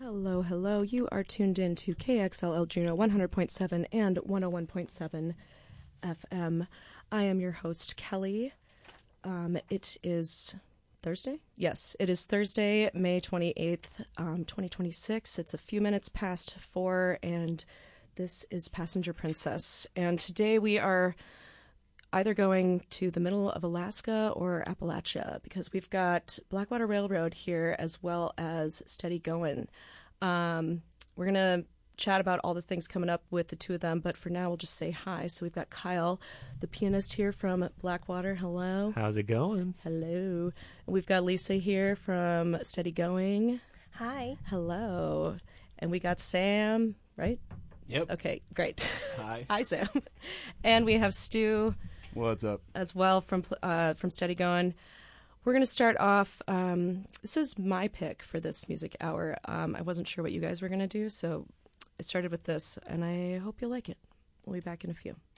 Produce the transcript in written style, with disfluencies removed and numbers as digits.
Hello, hello. You are tuned in to KXLL Juneau 100.7 and 101.7 FM. I am your host, Kelly. It is Thursday? Yes, it is Thursday, May 28th, 2026. It's a few minutes past 4, and this is Passenger Princess. And today we are either going to the middle of Alaska or Appalachia, because we've got Blackwater Railroad here as well as Steady Goin'. We're going to chat about all the things coming up with the two of them, but for now we'll just say hi. So we've got Kyle, the pianist here from Blackwater. Hello. How's it going? Hello. And we've got Lisa here from Steady Going. Hi. Hello. And we got Sam, right? Yep. Okay, great. Hi. Hi, Sam. And we have Stu. What's up? As well from Steady Goin'. We're going to start off, this is my pick for this music hour. I wasn't sure what you guys were going to do, so I started with this, and I hope you like it. We'll be back in a few.